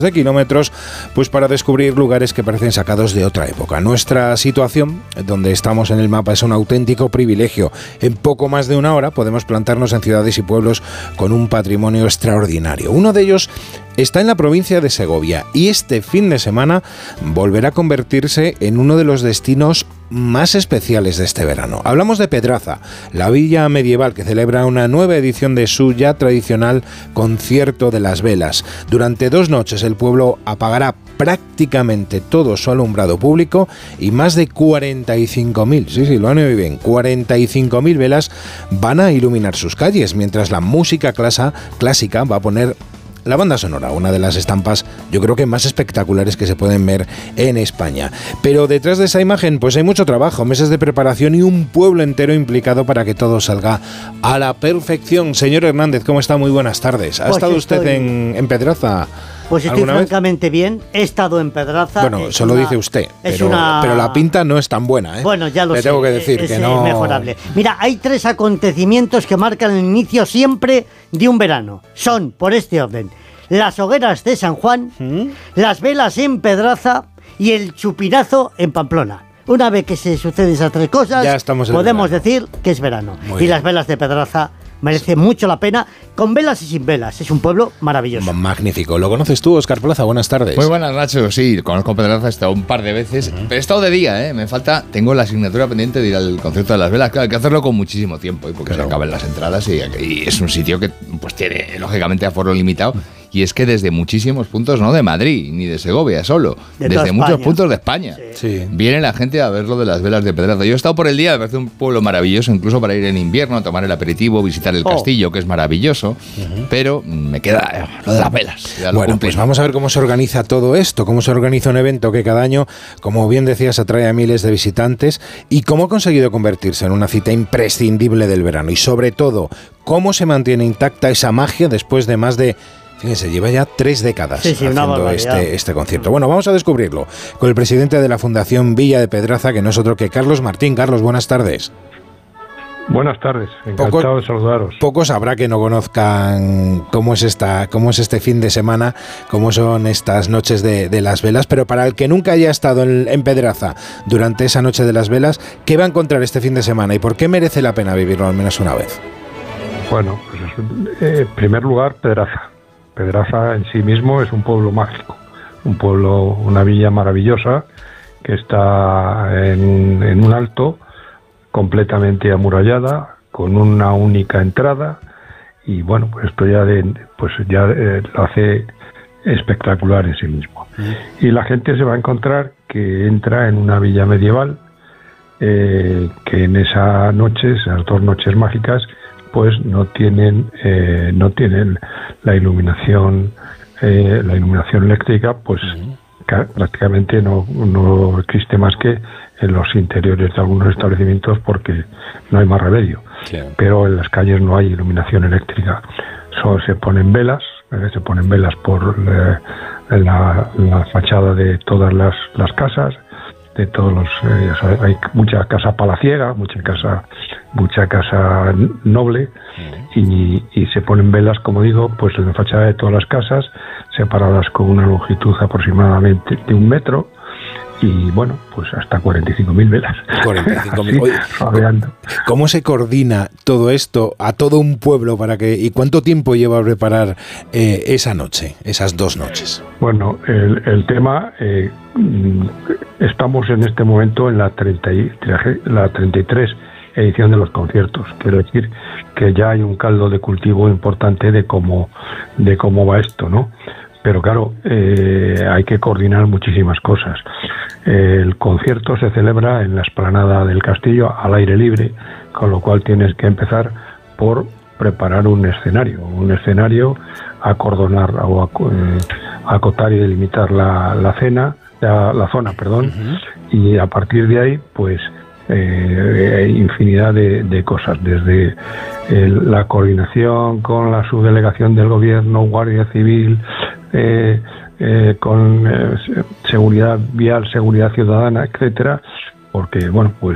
de kilómetros, pues para descubrir lugares que parecen sacados de otra época. Nuestra situación, donde estamos en el mapa, es un auténtico privilegio. En poco más de una hora podemos plantarnos en ciudades y pueblos con un patrimonio extraordinario. Uno de ellos está en la provincia de Segovia y este fin de semana volverá a convertirse en uno de los destinos más especiales de este verano. Hablamos de Pedraza, la villa medieval que celebra una nueva edición de su ya tradicional concierto de las velas. Durante 2 noches el pueblo apagará prácticamente todo su alumbrado público y más de 45.000, sí, lo han oído bien, 45.000 velas van a iluminar sus calles, mientras la música clásica va a poner la banda sonora, una de las estampas yo creo que más espectaculares que se pueden ver en España. Pero detrás de esa imagen pues hay mucho trabajo, meses de preparación y un pueblo entero implicado para que todo salga a la perfección. Señor Hernández, ¿cómo está? Muy buenas tardes. ¿Ha estado usted en Pedraza? Pues estoy francamente bien, he estado en Pedraza. Bueno, solo dice usted, pero la pinta no es tan buena, ¿eh? Bueno, ya lo sé. Tengo que decir que no... Es mejorable. Mira, hay 3 acontecimientos que marcan el inicio siempre de un verano. Son, por este orden, las hogueras de San Juan, las velas en Pedraza y el chupinazo en Pamplona. Una vez que se suceden esas 3 cosas, podemos decir que es verano. Y las velas de Pedraza merece mucho la pena, con velas y sin velas. Es un pueblo maravilloso. Magnífico. ¿Lo conoces tú, Óscar Plaza? Buenas tardes. Muy buenas, Nacho. Sí, conozco Pedraza, he estado un par de veces. Pero he estado de día, ¿eh? Tengo la asignatura pendiente de ir al concierto de las velas. Claro, hay que hacerlo con muchísimo tiempo, porque se acaban las entradas y es un sitio que pues tiene, lógicamente, aforo limitado. Y es que desde muchísimos puntos, no de Madrid ni de Segovia solo, desde muchos puntos de España, viene la gente a ver lo de las velas de Pedraza. Yo he estado por el día, me parece un pueblo maravilloso, incluso para ir en invierno, a tomar el aperitivo, visitar el castillo, que es maravilloso, pero me queda lo de las velas. Bueno, pues vamos a ver cómo se organiza todo esto, cómo se organiza un evento que cada año, como bien decías, atrae a miles de visitantes y cómo ha conseguido convertirse en una cita imprescindible del verano y sobre todo, cómo se mantiene intacta esa magia después de más de... Fíjense, lleva ya 3 décadas haciendo este concierto. Bueno, vamos a descubrirlo con el presidente de la Fundación Villa de Pedraza, que no es otro que Carlos Martín. Carlos, buenas tardes. Buenas tardes, encantado de saludaros. Pocos habrá que no conozcan cómo es este fin de semana, cómo son estas noches de las velas, pero para el que nunca haya estado en Pedraza durante esa noche de las velas, ¿qué va a encontrar este fin de semana y por qué merece la pena vivirlo al menos una vez? Bueno, pues en primer lugar, Pedraza. Pedraza en sí mismo es un pueblo mágico, un pueblo, una villa maravillosa que está en un alto, completamente amurallada, con una única entrada y bueno, pues esto ya lo hace espectacular en sí mismo. Y la gente se va a encontrar que entra en una villa medieval que en esas 2 noches mágicas, pues no tienen la iluminación eléctrica, pues prácticamente no existe más que en los interiores de algunos establecimientos porque no hay más remedio. Claro. Pero en las calles no hay iluminación eléctrica. Solo se ponen velas por la fachada de todas las casas, de todos los hay mucha casa palaciega, mucha casa noble y se ponen velas, como digo, pues en la fachada de todas las casas, separadas con una longitud aproximadamente de 1 metro y bueno, pues hasta 45.000 velas. 45.000. ¿Cómo se coordina todo esto a todo un pueblo y cuánto tiempo lleva a preparar esa noche, esas 2 noches? Bueno, el tema, estamos en este momento en la 33 edición de los conciertos. Quiero decir que ya hay un caldo de cultivo importante de cómo va esto, ¿no? Pero claro, hay que coordinar muchísimas cosas. El concierto se celebra en la explanada del castillo al aire libre, con lo cual tienes que empezar por preparar un escenario, acordonar o acotar y delimitar la zona, y a partir de ahí, pues hay infinidad de cosas, desde la coordinación con la subdelegación del gobierno, Guardia Civil, con seguridad vial, seguridad ciudadana, etcétera, porque bueno, pues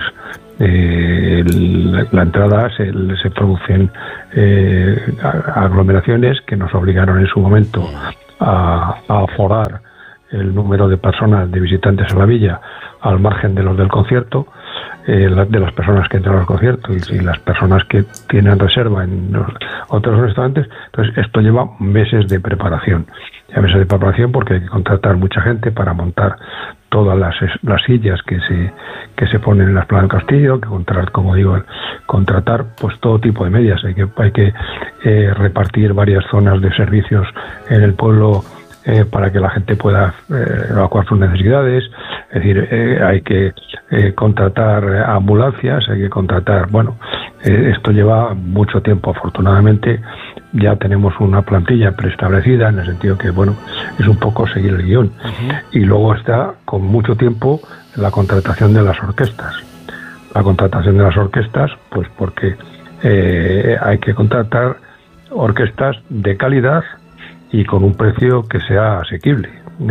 la entrada se producen aglomeraciones que nos obligaron en su momento a aforar el número de personas, de visitantes a la villa, al margen de los del concierto, de las personas que entran al concierto y las personas que tienen reserva en los otros restaurantes. Entonces esto lleva meses de preparación. Ya meses de preparación porque hay que contratar mucha gente para montar todas las sillas que se ponen en las Plaza del Castillo, que contratar pues todo tipo de medidas. Hay que repartir varias zonas de servicios en el pueblo para que la gente pueda evacuar sus necesidades. Es decir, hay que contratar ambulancias, hay que contratar... esto lleva mucho tiempo. Afortunadamente ya tenemos una plantilla preestablecida, en el sentido que, es un poco seguir el guión. Y luego está, con mucho tiempo, la contratación de las orquestas. La contratación de las orquestas, pues porque hay que contratar orquestas de calidad y con un precio que sea asequible,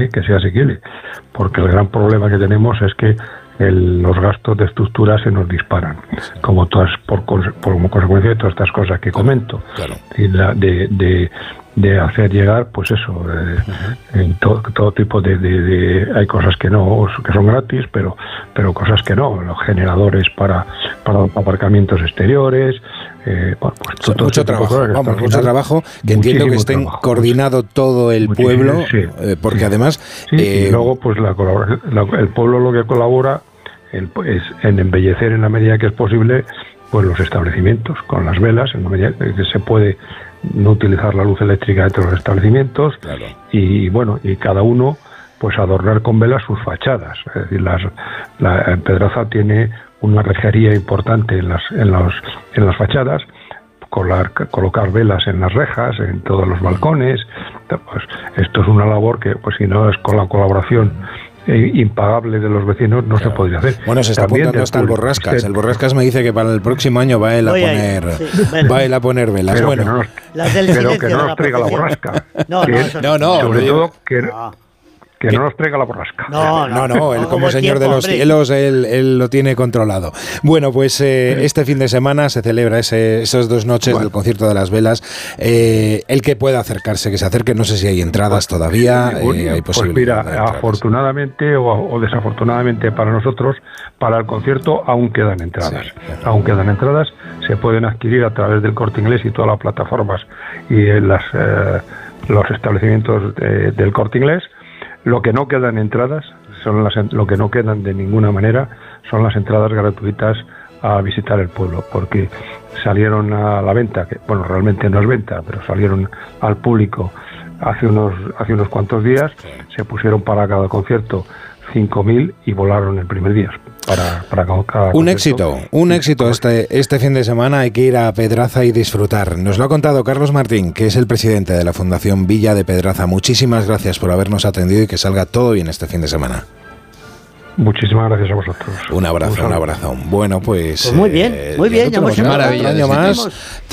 porque el gran problema que tenemos es que los gastos de estructura se nos disparan, como consecuencia de todas estas cosas que comento, claro. Y de hacer llegar, pues eso, en todo tipo de hay cosas que son gratis, pero cosas que no, los generadores para aparcamientos exteriores, pues mucho trabajo, que entiendo que estén coordinado todo el pueblo, porque además y luego pues el pueblo lo que colabora es en embellecer en la medida que es posible pues los establecimientos con las velas, en la medida que se puede no utilizar la luz eléctrica dentro de los establecimientos, claro. Y cada uno pues adornar con velas sus fachadas. Es decir, la Pedraza tiene una rejería importante en las fachadas, colocar velas en las rejas, en todos los balcones. Pues esto es una labor que, pues si no es con la colaboración impagable de los vecinos, no se podría hacer. Bueno, se está apuntando hasta el Borrascas. El Borrascas me dice que para el próximo año va él a poner velas. Pero bueno, que no nos traiga la borrasca. No. Sobre todo que no nos traiga la borrasca. No, él como señor de los cielos, él lo tiene controlado. Bueno, pues este fin de semana se celebra esas 2 noches del concierto de las velas. El que pueda acercarse, que se acerque, no sé si hay entradas todavía, hay posibilidad. Pues mira, afortunadamente o desafortunadamente para nosotros, para el concierto aún quedan entradas. Sí. Aún quedan entradas, se pueden adquirir a través del Corte Inglés y todas las plataformas y los establecimientos del Corte Inglés. Lo que no quedan entradas, lo que no quedan de ninguna manera, son las entradas gratuitas a visitar el pueblo, porque salieron a la venta, que realmente no es venta, pero salieron al público hace unos cuantos días, se pusieron para cada concierto 5.000 y volaron el primer día. Para cada un éxito este fin de semana. Hay que ir a Pedraza y disfrutar. Nos lo ha contado Carlos Martín, que es el presidente de la Fundación Villa de Pedraza. Muchísimas gracias por habernos atendido y que salga todo bien este fin de semana. Muchísimas gracias a vosotros. Un abrazo. Bueno, pues muy bien. Ya hemos un año más,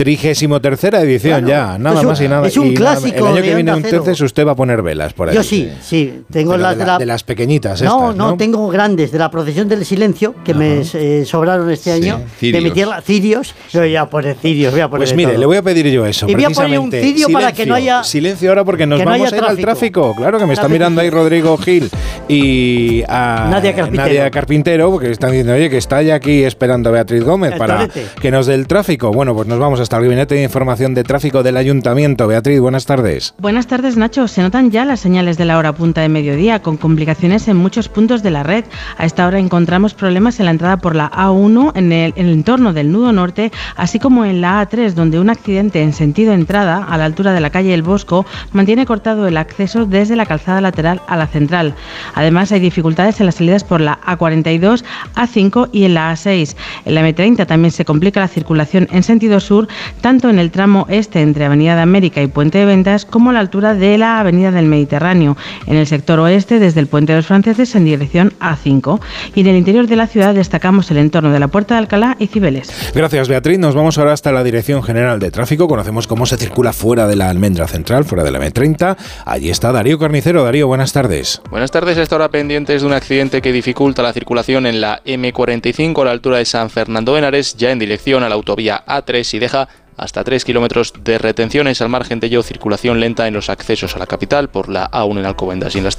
33ª edición ya, nada más y nada. Es un clásico. El año que viene entonces usted va a poner velas por ahí. Yo sí, tengo las de las pequeñitas. No, tengo grandes de la procesión del silencio que me sobraron este año de mi tierra, cirios. Yo voy a poner cirios, Pues mire, le voy a pedir yo eso. Y voy a poner un cirio para que no haya silencio ahora, porque nos vamos a ir al tráfico. Claro que me está mirando ahí Rodrigo Gil y a Nadia Carpintero, porque están diciendo, oye, que está ya aquí esperando a Beatriz Gómez para que nos dé el tráfico. Bueno, pues nos vamos hasta el Gabinete de Información de Tráfico del Ayuntamiento. Beatriz, buenas tardes. Buenas tardes, Nacho. Se notan ya las señales de la hora punta de mediodía, con complicaciones en muchos puntos de la red. A esta hora encontramos problemas en la entrada por la A1, en el entorno del nudo norte, así como en la A3, donde un accidente en sentido entrada, a la altura de la calle El Bosco, mantiene cortado el acceso desde la calzada lateral a la central. Además, hay dificultades en las salidas por la A42, A5 y en la A6. En la M30 también se complica la circulación en sentido sur, tanto en el tramo este entre Avenida de América y Puente de Ventas, como a la altura de la Avenida del Mediterráneo. En el sector oeste, desde el Puente de los Franceses en dirección A5. Y en el interior de la ciudad destacamos el entorno de la Puerta de Alcalá y Cibeles. Gracias, Beatriz. Nos vamos ahora hasta la Dirección General de Tráfico. Conocemos cómo se circula fuera de la Almendra Central, fuera de la M30. Allí está Darío Carnicero. Darío, buenas tardes. Buenas tardes. A esta hora pendientes de un accidente que dificulta la circulación en la M45 a la altura de San Fernando de Henares, ya en dirección a la autovía A3 y deja hasta 3 kilómetros de retenciones al margen de ello, circulación lenta en los accesos a la capital por la A1 en Alcobendas y en las